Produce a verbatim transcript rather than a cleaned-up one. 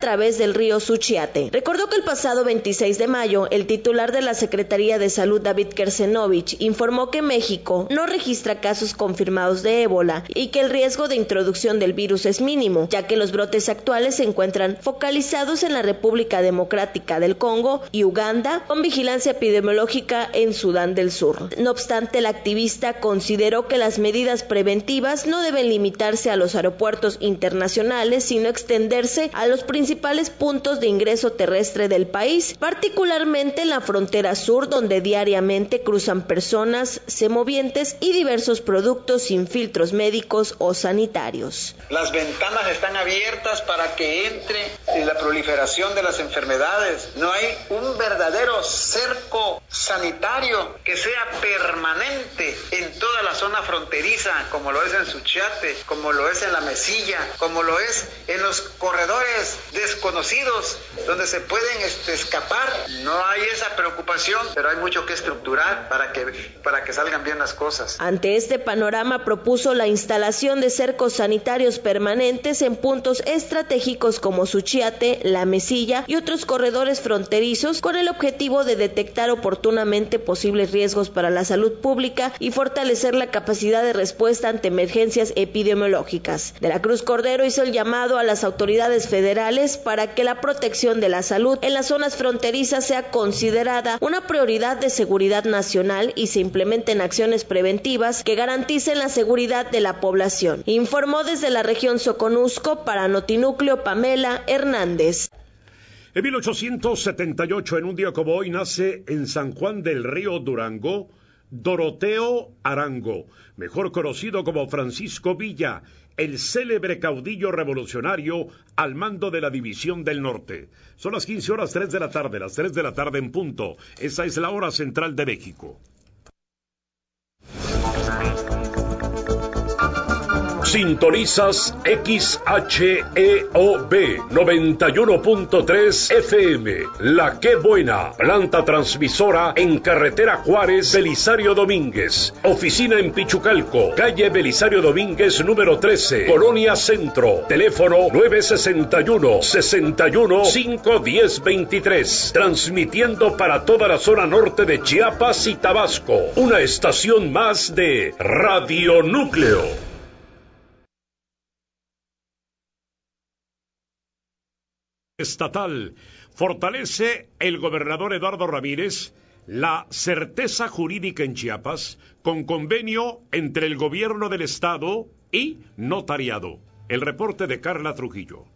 través del río Suchiate. Recordó que el pasado veintiséis de mayo, el titular de la Secretaría de Salud, David Kersenovich, informó que México no registra casos confirmados de ébola y que el riesgo de introducción del virus es mínimo, ya que los brotes actuales se encuentran focalizados en la República Democrática del Congo y Uganda, con vigilancia epidemiológica en Sudán del Sur. No obstante, el activista consideró que las medidas preventivas no deben limitarse a los aeropuertos internacionales, sino extenderse a los principales puntos de ingreso terrestre del país, particularmente en la frontera sur, donde diariamente cruzan personas, semovientes y diversos productos sin filtros médicos o sanitarios. Las ventanas están abiertas para que entre la proliferación de las enfermedades. No hay un verdadero cerco sanitario que sea permanente en toda la zona fronteriza, como lo es en Suchiate, como lo es en la Mesilla, como lo es en los corredores desconocidos donde se pueden este, escapar. No hay esa preocupación, pero hay mucho que estructurar para que, para que salgan bien las cosas. Ante este panorama, propuso la instalación de cercos sanitarios permanentes en puntos estratégicos como Suchiate, La Mesilla y otros corredores fronterizos, con el objetivo de detectar oportunamente posibles riesgos para la salud pública y fortalecer la capacidad de respuesta ante emergencias epidemiológicas. De la Cruz Cordero hizo el llamado a las autoridades federales para que la protección de la salud en las zonas fronterizas sea considerada una prioridad de seguridad nacional y se implementen acciones preventivas que garanticen la seguridad de la población. Informó desde la región Soconusco para Notinúcleo Pamela Hernández. En mil ochocientos setenta y ocho, en un día como hoy, nace en San Juan del Río, Durango, Doroteo Arango, mejor conocido como Francisco Villa, el célebre caudillo revolucionario al mando de la División del Norte. Son las quince horas tres de la tarde, las tres de la tarde en punto. Esa es la hora central de México. Sintonizas X H E O B noventa y uno punto tres F M, La Qué Buena, planta transmisora en carretera Juárez, Belisario Domínguez, oficina en Pichucalco, calle Belisario Domínguez número trece, Colonia Centro, teléfono nueve sesenta y uno, sesenta y uno, cinco diez veintitrés, transmitiendo para toda la zona norte de Chiapas y Tabasco, una estación más de Radio Núcleo. Estatal. Fortalece el gobernador Eduardo Ramírez la certeza jurídica en Chiapas con convenio entre el gobierno del estado y notariado. El reporte de Carla Trujillo.